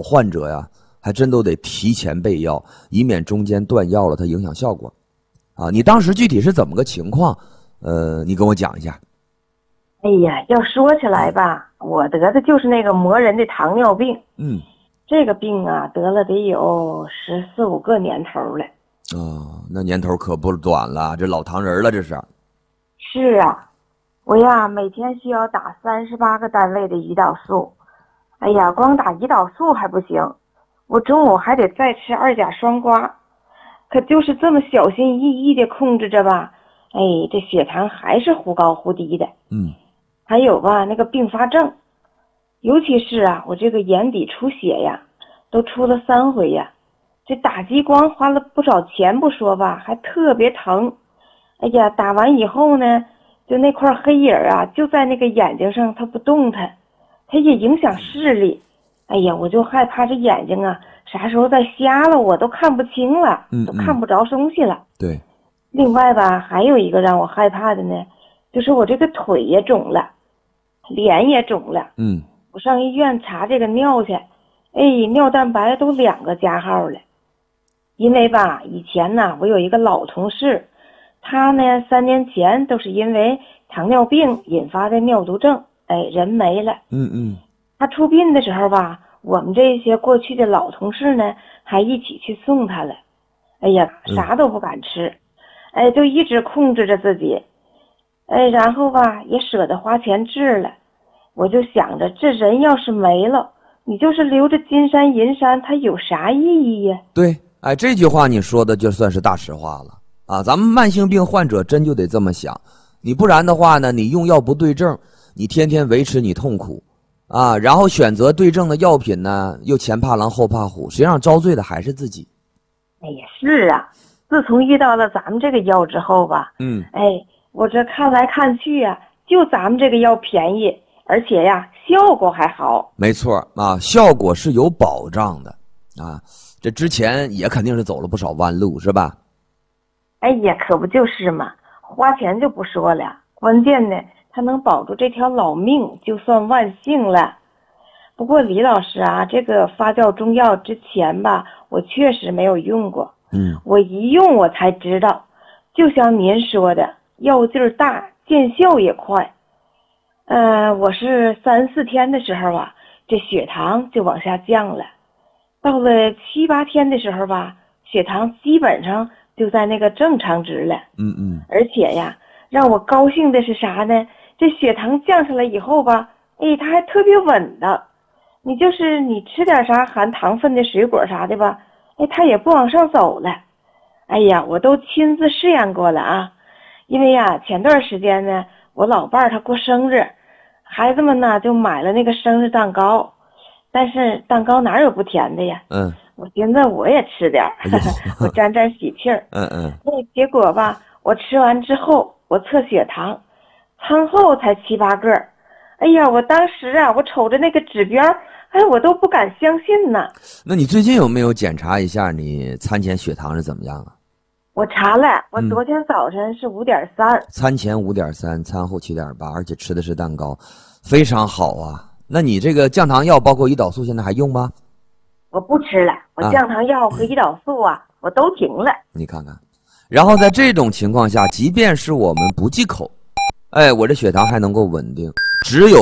患者呀，还真都得提前备药，以免中间断药了，它影响效果。啊，你当时具体是怎么个情况？你跟我讲一下。 哎呀，要说起来吧，我得的就是那个磨人的糖尿病。这个病啊，得了得有14、15个年头了。 那年头可不短了，这老糖人了，这是。 是啊，我呀每天需要打38个单位的胰岛素。哎呀，光打胰岛素还不行，我中午还得再吃2甲双胍。可就是这么小心翼翼的控制着吧，哎，这血糖还是忽高忽低的。还有吧，那个并发症，尤其是啊，我这个眼底出血呀，都出了3回呀。这打激光花了不少钱不说吧，还特别疼。哎呀，打完以后呢，就那块黑影啊，就在那个眼睛上，它不动弹，它也影响视力。哎呀，我就害怕这眼睛啊，啥时候再瞎了，我都看不清了，都看不着东西了。 对。 另外吧，还有一个让我害怕的呢，就是我这个腿也肿了，脸也肿了。我上医院查这个尿去，哎，尿蛋白都2个加号了。因为吧，以前呢，我有一个老同事，他呢3年前都是因为糖尿病引发的尿毒症，哎，人没了。他出殡的时候吧，我们这些过去的老同事呢，还一起去送他了。哎呀，啥都不敢吃，哎，就一直控制着自己，哎，然后吧，也舍得花钱治了。我就想着，这人要是没了，你就是留着金山银山，它有啥意义呀？ 对，哎，这句话你说的就算是大实话了啊！咱们慢性病患者真就得这么想，你不然的话呢，你用药不对症，你天天维持你痛苦啊，然后选择对症的药品呢，又前怕狼后怕虎，实际上遭罪的还是自己。 哎呀，是啊，自从遇到了咱们这个药之后吧，哎，我这看来看去呀，就咱们这个药便宜，而且呀，效果还好。 没错啊，效果是有保障的啊。这之前也肯定是走了不少弯路，是吧？ 哎呀，可不就是嘛，花钱就不说了，关键呢，它能保住这条老命，就算万幸了。不过李老师啊，这个发酵中药之前吧，我确实没有用过。我一用我才知道，就像您说的，药劲儿大，见效也快。我是3、4天的时候啊，这血糖就往下降了。到了7、8天的时候吧，血糖基本上就在那个正常值了。而且呀，让我高兴的是啥呢？这血糖降下来以后吧，哎，它还特别稳当。你就是你吃点啥含糖分的水果啥的吧，哎，它也不往上走了。哎呀，我都亲自试验过了啊。因为呀，前段时间呢，我老伴儿他过生日，孩子们呢就买了那个生日蛋糕，但是蛋糕哪有不甜的呀？我寻思我也吃点儿，我沾沾喜气儿。结果吧，我吃完之后，我测血糖，餐后才7、8个。哎呀，我当时啊，我瞅着那个指标，哎，我都不敢相信呢。 那你最近有没有检查一下你餐前血糖是怎么样啊？ 我查了，我昨天早晨是5.3， 餐前5.3，餐后7.8，而且吃的是蛋糕，非常好啊。那你这个降糖药包括胰岛素现在还用吗？ 我不吃了，我降糖药和胰岛素啊，我都停了。 你看看，然后在这种情况下，即便是我们不忌口，哎，我这血糖还能够稳定，只有